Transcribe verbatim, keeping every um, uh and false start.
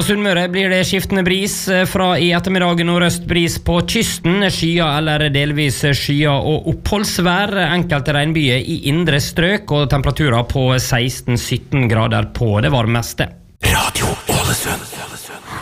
På Sunnmøre blir det skiftende bris fra i ettermiddag nordøst bris på kysten, skyer eller delvis skyer og oppholdsvær, enkelte regnbyer i indre strøk og temperaturer på seksten til sytten grader på det varmeste. Radio Ålesund.